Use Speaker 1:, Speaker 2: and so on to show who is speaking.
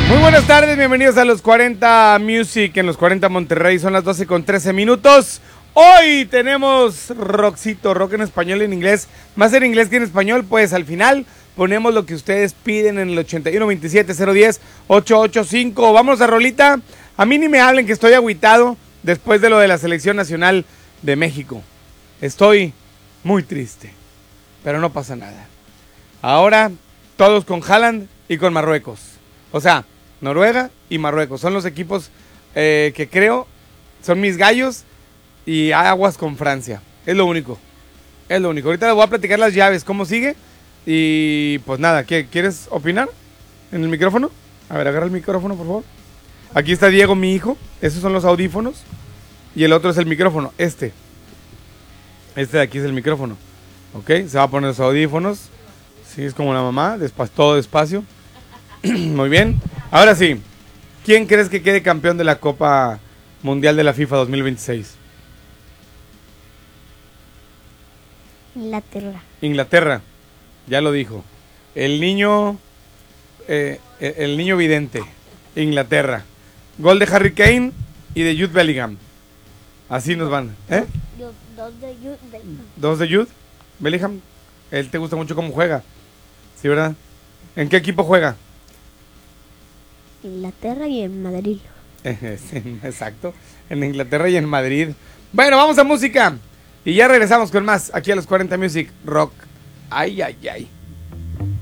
Speaker 1: Muy buenas tardes, bienvenidos a los 40 Music en los 40 Monterrey, son las 12:13. Hoy tenemos rockcito, rock en español y en inglés, más en inglés que en español, pues al final ponemos lo que ustedes piden en el 8127-010-885. Vamos a rolita, a mí ni me hablen que estoy agüitado después de lo de la selección nacional de México. Estoy muy triste, pero no pasa nada. Ahora todos con Haaland y con Marruecos, o sea, Noruega y Marruecos. Son los equipos que creo son mis gallos y aguas con Francia. Es lo único. Es lo único. Ahorita les voy a platicar las llaves, cómo sigue. Y pues nada, ¿quieres opinar en el micrófono? A ver, agarra el micrófono, por favor. Aquí está Diego, mi hijo. Esos son los audífonos. Y el otro es el micrófono. Este de aquí es el micrófono. Ok, se va a poner los audífonos. Sí, es como la mamá. Todo despacio. Muy bien. Ahora sí, ¿quién crees que quede campeón de la Copa Mundial de la FIFA 2026? Inglaterra, ya lo dijo. El niño vidente, Inglaterra. Gol de Harry Kane y de Jude Bellingham. Así nos van.
Speaker 2: Dos de Jude Bellingham.
Speaker 1: ¿Dos de Jude Bellingham? Él te gusta mucho cómo juega. ¿Sí, verdad? ¿En qué equipo juega?
Speaker 2: Inglaterra y en Madrid.
Speaker 1: Exacto, en Inglaterra y en Madrid. Bueno, vamos a música y ya regresamos con más aquí a los 40 Music Rock. Ay, ay, ay.